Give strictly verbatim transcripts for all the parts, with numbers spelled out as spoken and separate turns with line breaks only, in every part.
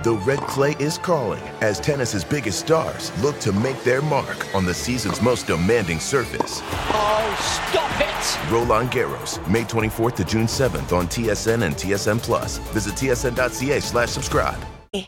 The red clay is calling as tennis's biggest stars look to make their mark on the season's most demanding surface.
Oh, stop it!
Roland Garros, May twenty-fourth to June seventh on T S N and T S N Plus. Visit T S N dot C A slash subscribe.
There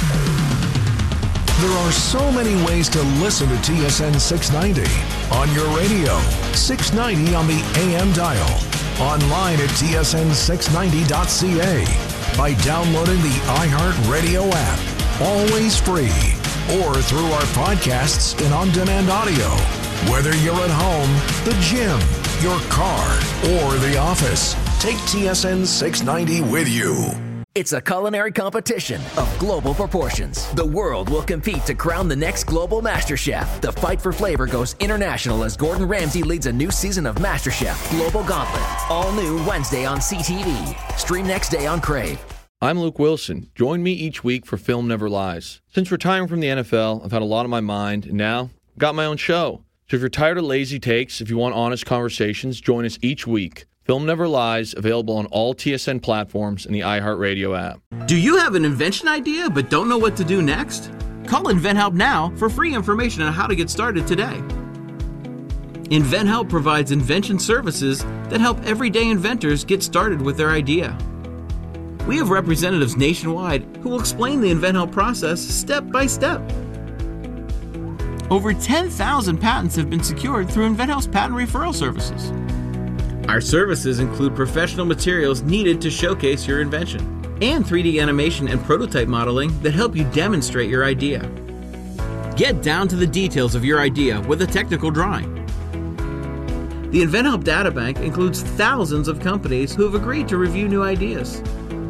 are so many ways to listen to T S N six ninety. On your radio, six ninety on the A M dial. Online at T S N six ninety dot C A. By downloading the iHeartRadio app. Always free. Or through our podcasts and on-demand audio. Whether you're at home, the gym, your car, or the office, take T S N six ninety with you.
It's a culinary competition of global proportions. The world will compete to crown the next global MasterChef. The fight for flavor goes international as Gordon Ramsay leads a new season of MasterChef Global Gauntlet. All new Wednesday on C T V. Stream next day on Crave.
I'm Luke Wilson. Join me each week for Film Never Lies. Since retiring from the N F L, I've had a lot on my mind, and now I've got my own show. So if you're tired of lazy takes, if you want honest conversations, join us each week. Film Never Lies, available on all T S N platforms and the iHeartRadio app.
Do you have an invention idea but don't know what to do next? Call InventHelp now for free information on how to get started today. InventHelp provides invention services that help everyday inventors get started with their idea. We have representatives nationwide who will explain the InventHelp process step by step. Over ten thousand patents have been secured through InventHelp's patent referral services. Our services include professional materials needed to showcase your invention and three D animation and prototype modeling that help you demonstrate your idea. Get down to the details of your idea with a technical drawing. The InventHelp Databank includes thousands of companies who have agreed to review new ideas.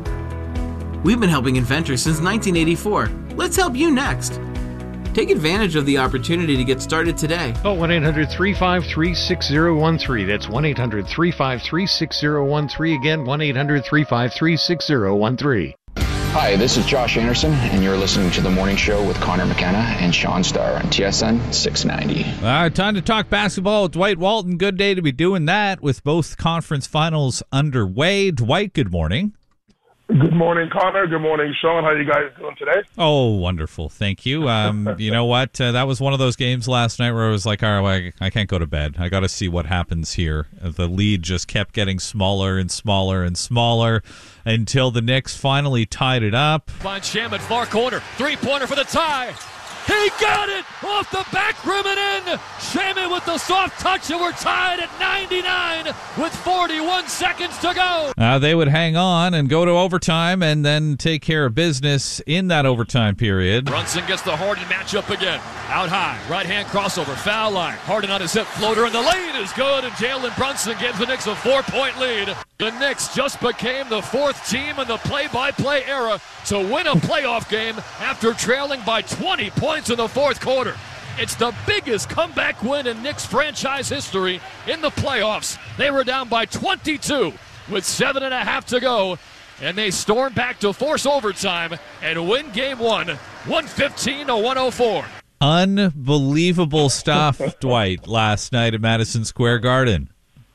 We've been helping inventors since nineteen eighty-four. Let's help you next. Take advantage of the opportunity to get started today.
Call one eight hundred three five three six zero one three. That's one eight hundred three five three six zero one three. Again, one eight hundred three five three six zero one three.
Hi, this is Josh Anderson, and you're listening to The Morning Show with Connor McKenna and Sean Starr on T S N six ninety.
All right, time to talk basketball with Dwight Walton. Good day to be doing that with both conference finals underway. Dwight, good morning.
Good morning, Connor. Good morning, Sean. How are you guys doing today?
Oh, wonderful. Thank you. Um, you know what? Uh, that was one of those games last night where I was like, all right, I, I can't go to bed. I got to see what happens here. The lead just kept getting smaller and smaller and smaller until the Knicks finally tied it up.
Finds Shamet, far corner. Three-pointer for the tie. He got it off the back rim and in. Shamet with the soft touch, and we're tied at ninety-nine with forty-one seconds to go.
Uh, they would hang on and go to overtime and then take care of business in that overtime period.
Brunson gets the Harden matchup again. Out high, right-hand crossover, foul line. Harden on his hip floater, and the lane is good, and Jalen Brunson gives the Knicks a four-point lead. The Knicks just became the fourth team in the play-by-play era to win a playoff game after trailing by twenty points in the fourth quarter. It's the biggest comeback win in Knicks franchise history in the playoffs. They were down by twenty-two with seven and a half to go, and they storm back to force overtime and win game one, one fifteen to one oh four.
Unbelievable stuff, Dwight, last night at Madison Square Garden.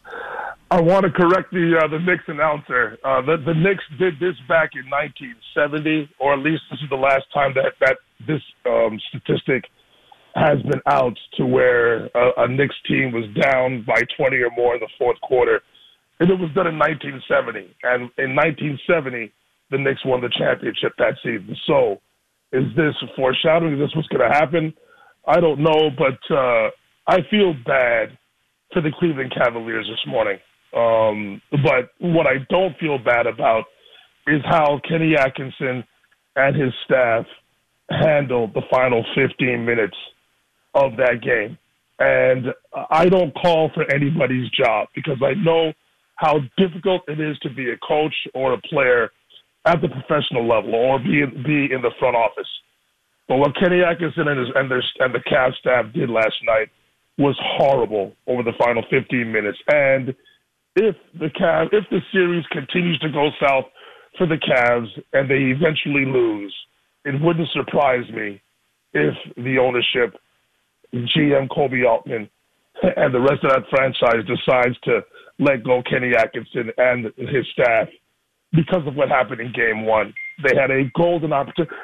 I want to correct the uh, the Knicks announcer. Uh, the, the Knicks did this back in nineteen seventy, or at least this is the last time that, that this um, statistic has been out to where a, a Knicks team was down by twenty or more in the fourth quarter. And it was done in nineteen seventy. And in nineteen seventy, the Knicks won the championship that season. So is this foreshadowing? Is this what's going to happen? I don't know, but uh, I feel bad for the Cleveland Cavaliers this morning. Um, but what I don't feel bad about is how Kenny Atkinson and his staff handled the final fifteen minutes of that game. And I don't call for anybody's job because I know how difficult it is to be a coach or a player at the professional level or be in, be in the front office. But what Kenny Atkinson and, his, and, their, and the Cavs staff did last night was horrible over the final fifteen minutes. And if the Cavs, if the series continues to go south for the Cavs and they eventually lose, it wouldn't surprise me if the ownership, G M Kobe Altman, and the rest of that franchise decides to let go Kenny Atkinson and his staff because of what happened in game one. They had a golden opportunity.